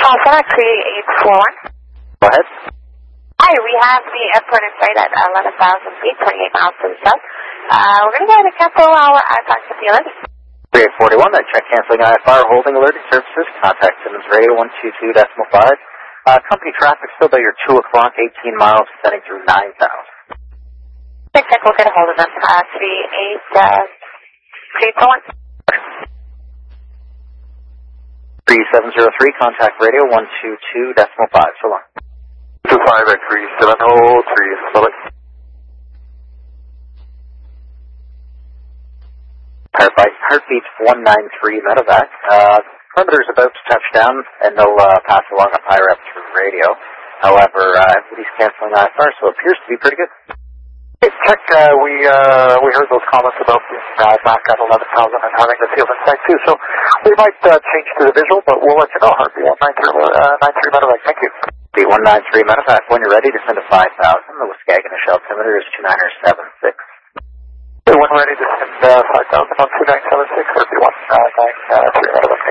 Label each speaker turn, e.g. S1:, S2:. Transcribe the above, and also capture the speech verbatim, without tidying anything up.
S1: Alpha three eight four one.
S2: Go ahead.
S1: Hi, we have the airport in sight at eleven thousand feet, twenty-eight miles to the south. Uh, we're going to go ahead and cancel our iPhone fifty eleven.
S2: three eight four one, that check canceling I F R, holding alerted services, contact Simmons Radio one two two decimal five. Uh, company traffic still about your two o'clock, eighteen miles, descending through nine thousand.
S1: Check, check, we'll get a hold of them. Uh, three eight four one.
S2: three seven zero three, contact radio one two two decimal five, so long.
S3: two five at three seven zero three, bye-bye.
S2: Heartbeat, heartbeat one nine three medevac. Uh, perimeter's about to touch down, and they'll uh, pass along a higher up through radio. However, uh, everybody's canceling I F R, so it appears to be pretty good.
S3: Hey, check, uh, we, uh, we heard those comments about the uh, back at eleven thousand and having the field in sight too, so we might uh, change to the visual, but we'll let you know. Heartbeat one nine three, uh, nine three medevac, thank you.
S2: Heartbeat one nine three medevac, when you're ready, descend to five thousand. The Waskaganish altimeter is two nine seven six.
S3: When ready to send uh, five thousand on two nine seven six, Heartbeat one nine three medevac.